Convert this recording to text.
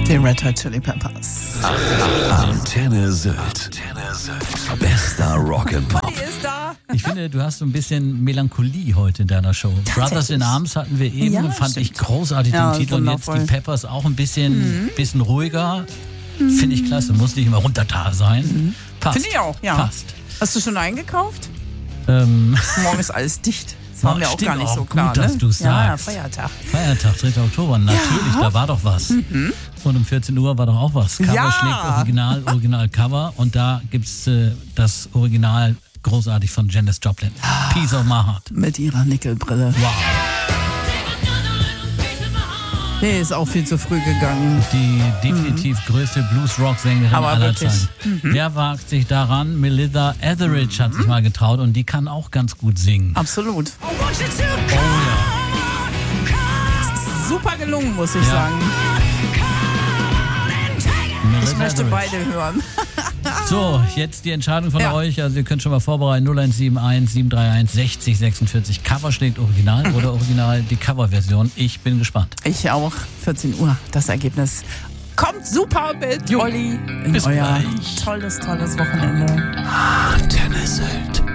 Die Red Hot Chili Peppers. Antenne Sylt. Bester Rock'n'Pop. Die ist da. Ich finde, du hast so ein bisschen Melancholie heute in deiner Show. Brothers in Arms hatten wir eben, Ja, fand ich stimmt. großartig Ja, den Titel. Und jetzt wundervoll. die Peppers auch ein bisschen ruhiger. Finde ich klasse. Muss nicht immer runtertal sein. Passt. Finde ich auch, ja. Passt. Hast du schon eingekauft? Morgen ist alles dicht. Das war mir auch stimmt gar nicht so auch klar. gut, dass ne? du's Ja, sagst. Feiertag. Feiertag, 3. Oktober. Natürlich, da war doch was. Und um 14 Uhr war doch auch was. Cover Ja. schlägt Original Cover. Und da gibt's das Original großartig von Janis Joplin. Piece of My Heart. Mit ihrer Nickelbrille. Wow. Nee, ist auch viel zu früh gegangen. Die definitiv größte Blues-Rock-Sängerin Aber aller wirklich. Zeiten. Wer wagt sich daran? Melissa Etheridge hat sich mal getraut und die kann auch ganz gut singen. Absolut. Oh ja. Super gelungen, muss ich Ja. sagen. Melissa Ich möchte Etheridge. beide hören. So, jetzt die Entscheidung von Ja. euch. Also ihr könnt schon mal vorbereiten. 0171 731 60 46. Cover schlägt Original oder Original die Coverversion. Ich bin gespannt. Ich auch. 14 Uhr. Das Ergebnis kommt super mit Jo. Olli in Bis euer gleich. tolles Wochenende. Antenne Sylt.